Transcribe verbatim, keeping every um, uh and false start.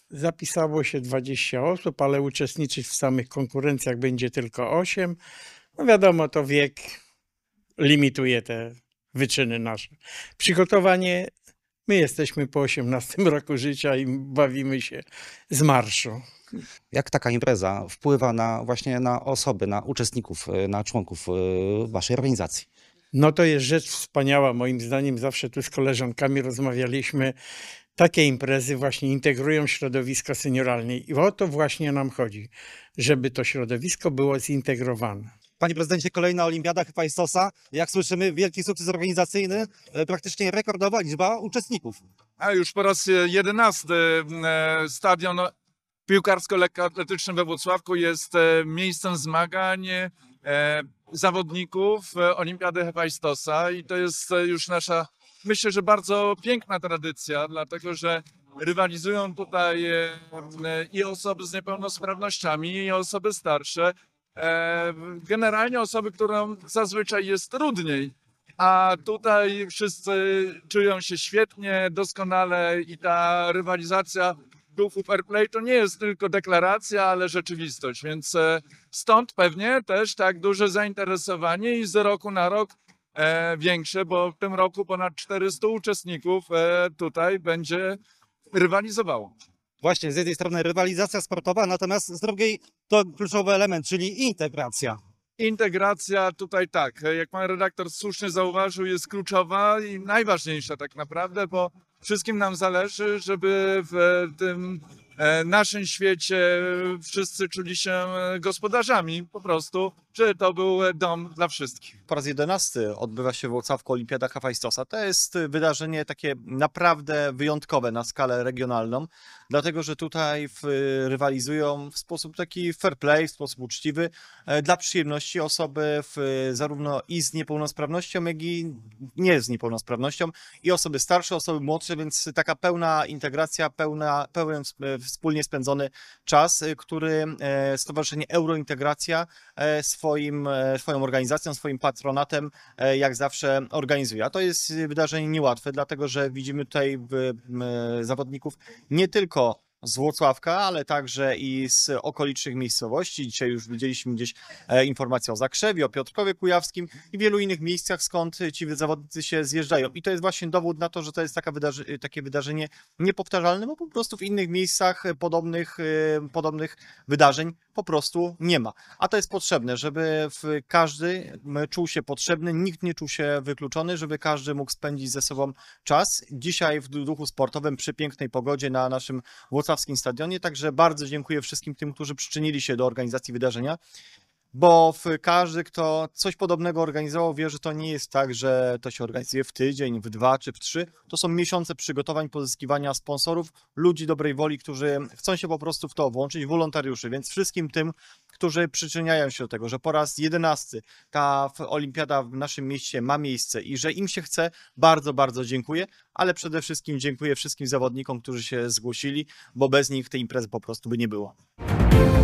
Zapisało się dwadzieścia osób, ale uczestniczyć w samych konkurencjach będzie tylko osiem. No wiadomo, to wiek limituje te wyczyny nasze. Przygotowanie, my jesteśmy po osiemnastym roku życia i bawimy się z marszu. Jak taka impreza wpływa na właśnie na osoby, na uczestników, y, na członków y, waszej organizacji? No to jest rzecz wspaniała, moim zdaniem. Zawsze tu z koleżankami rozmawialiśmy. Takie imprezy właśnie integrują środowisko senioralne i o to właśnie nam chodzi, żeby to środowisko było zintegrowane. Panie prezydencie, kolejna olimpiada Hephaestosa. Jak słyszymy, wielki sukces organizacyjny, e, praktycznie rekordowa liczba uczestników. A już po raz jedenasty e, stadion piłkarsko-lekkoatletyczny we Włocławku jest e, miejscem zmagań e, zawodników e, Olimpiady Hephaestosa i to jest e, już nasza, myślę, że bardzo piękna tradycja, dlatego że rywalizują tutaj e, e, i osoby z niepełnosprawnościami, i osoby starsze. E, generalnie osoby, którym zazwyczaj jest trudniej. A tutaj wszyscy czują się świetnie, doskonale i ta rywalizacja w duchu fair play to nie jest tylko deklaracja, ale rzeczywistość, więc e, stąd pewnie też tak duże zainteresowanie i z roku na rok e, większe, bo w tym roku ponad czterystu uczestników e, tutaj będzie rywalizowało. Właśnie, z jednej strony rywalizacja sportowa, natomiast z drugiej to kluczowy element, czyli integracja. Integracja tutaj tak, jak pan redaktor słusznie zauważył, jest kluczowa i najważniejsza tak naprawdę, bo wszystkim nam zależy, żeby w tym e, naszym świecie wszyscy czuli się gospodarzami po prostu, żeby to był dom dla wszystkich. Po raz jedenasty odbywa się w Włocławku Olimpiada Hephaestosa. To jest wydarzenie takie naprawdę wyjątkowe na skalę regionalną, dlatego że tutaj w, rywalizują w sposób taki fair play, w sposób uczciwy, e, dla przyjemności osoby w, zarówno i z niepełnosprawnością, jak i nie z niepełnosprawnością, i osoby starsze, osoby młodsze, więc taka pełna integracja, pełna, pełen e, wspólnie spędzony czas, e, który e, Stowarzyszenie Eurointegracja e, swoim, e, swoją organizacją, swoim patronatem e, jak zawsze organizuje. A to jest wydarzenie niełatwe, dlatego że widzimy tutaj w, e, zawodników nie tylko z Włocławka, ale także i z okolicznych miejscowości. Dzisiaj już widzieliśmy gdzieś e, informacje o Zakrzewie, o Piotrkowie Kujawskim i wielu innych miejscach, skąd ci zawodnicy się zjeżdżają. I to jest właśnie dowód na to, że to jest taka wydarzy takie wydarzenie niepowtarzalne, bo po prostu w innych miejscach podobnych, e, podobnych wydarzeń po prostu nie ma. A to jest potrzebne, żeby w każdy czuł się potrzebny, nikt nie czuł się wykluczony, żeby każdy mógł spędzić ze sobą czas. Dzisiaj w duchu sportowym, przy pięknej pogodzie na naszym włocławskim stadionie, także bardzo dziękuję wszystkim tym, którzy przyczynili się do organizacji wydarzenia, bo każdy, kto coś podobnego organizował, wie, że to nie jest tak, że to się organizuje w tydzień, w dwa czy w trzy. To są miesiące przygotowań, pozyskiwania sponsorów, ludzi dobrej woli, którzy chcą się po prostu w to włączyć, wolontariuszy, więc wszystkim tym, którzy przyczyniają się do tego, że po raz jedenasty ta olimpiada w naszym mieście ma miejsce i że im się chce, bardzo, bardzo dziękuję, ale przede wszystkim dziękuję wszystkim zawodnikom, którzy się zgłosili, bo bez nich tej imprezy po prostu by nie było.